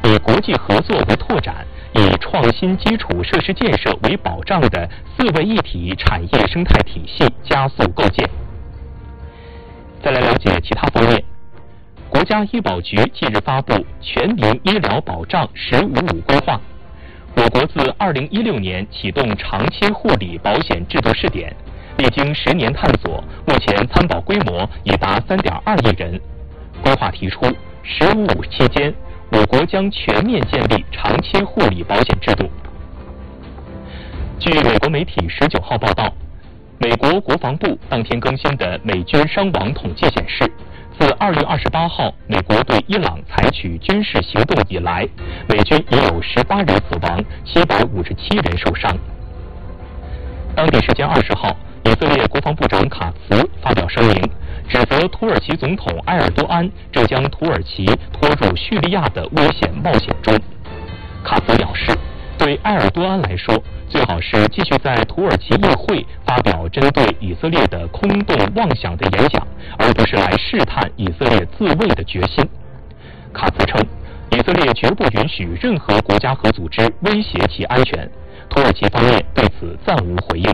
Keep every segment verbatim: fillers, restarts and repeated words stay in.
以国际合作为拓展，以创新基础设施建设为保障的四位一体产业生态体系加速构建。再来了解其他方面。国家医保局近日发布《全民医疗保障“十五五”规划》，我国自二零一六年启动长期护理保险制度试点，历经十年探索，目前参保规模已达三点二亿人。规划提出，“十五五”期间，我国将全面建立长期护理保险制度。据美国媒体十九号报道，美国国防部当天更新的美军伤亡统计显示，自二月二十八号美国对伊朗采取军事行动以来，美军已有十八人死亡，七百五十七人受伤。当地时间二十号，以色列国防部长卡茨发表声明，指责土耳其总统埃尔多安正将土耳其拖入叙利亚的危险冒险中。卡茨表示，对埃尔多安来说，最好是继续在土耳其议会发表针对以色列的空洞妄想的演讲，而不是来试探以色列自卫的决心。卡茨称，以色列绝不允许任何国家和组织威胁其安全，土耳其方面对此暂无回应。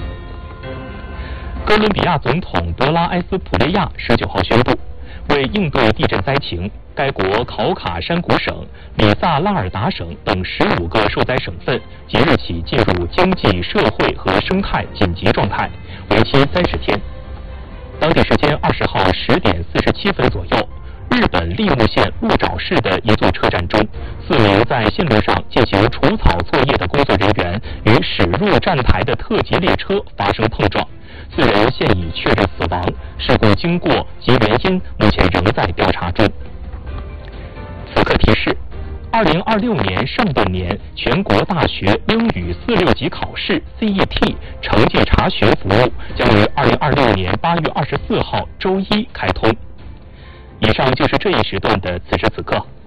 哥伦比亚总统德拉埃斯普雷亚十九号宣布，为应对地震灾情，该国考卡山谷省、里萨拉尔达省等十五个受灾省份即日起进入经济社会和生态紧急状态，为期三十天。当地时间二十号十点四十七分左右，日本立木县鹿沼市的一座车站中，四名在线路上进行除草作业的工作人员与驶入站台的特急列车发生碰撞，四人现已确认死亡，事故经过及原因目前仍在调查中。此刻提示，二零二六年上半年全国大学英语四六级考试 C E T 成绩查询服务将于二零二六年八月二十四号周一开通。以上就是这一时段的此时此刻。